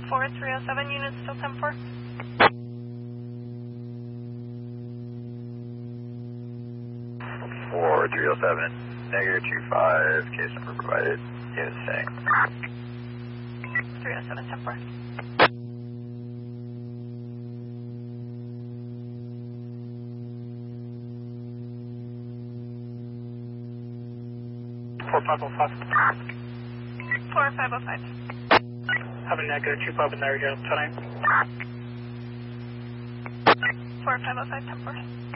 4307, unit still 10-4. 4307, negative 25, case number provided, unit staying. 307, 10-4. 4505. 4505. Have a negative 25 in there again tonight. 4505, 10-4.